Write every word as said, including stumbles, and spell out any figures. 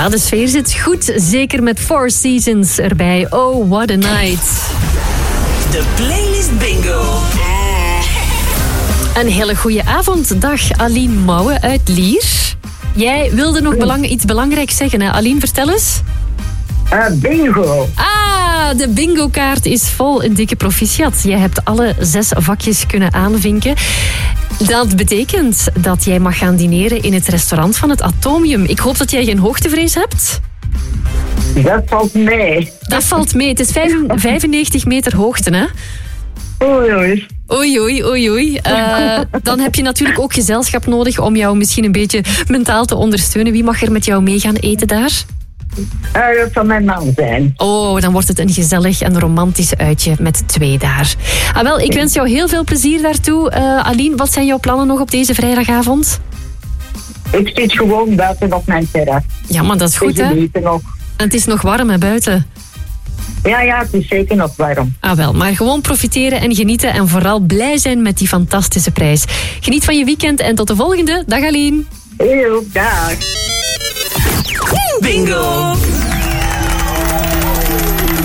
Ja, de sfeer zit goed. Zeker met Four Seasons erbij. Oh, what a night. De Playlist Bingo. Een hele goede avond. Dag, Aline Mouwen uit Lier. Jij wilde nog belang, iets belangrijks zeggen, hè? Aline, vertel eens. Uh, bingo. Ah, de bingo-kaart is vol. Een dikke proficiat. Jij hebt alle zes vakjes kunnen aanvinken. Dat betekent dat jij mag gaan dineren in het restaurant van het Atomium. Ik hoop dat jij geen hoogtevrees hebt. Dat valt mee. Dat valt mee. Het is vijfennegentig meter hoogte, hè? Oei, oei. Oei, oei, oei, oei. Uh, dan heb je natuurlijk ook gezelschap nodig om jou misschien een beetje mentaal te ondersteunen. Wie mag er met jou mee gaan eten daar? Uh, dat zal mijn man zijn. Oh, dan wordt het een gezellig en romantisch uitje met twee daar. Ah, wel, ik wens jou heel veel plezier daartoe. Uh, Aline, wat zijn jouw plannen nog op deze vrijdagavond? Ik zit gewoon buiten op mijn terras. Ja, maar dat is goed, hè? Nog. En het is nog warm, hè, buiten? Ja, ja, het is zeker nog warm. Ah, wel, maar gewoon profiteren en genieten en vooral blij zijn met die fantastische prijs. Geniet van je weekend en tot de volgende. Dag, Aline. Heel, dag. Bingo.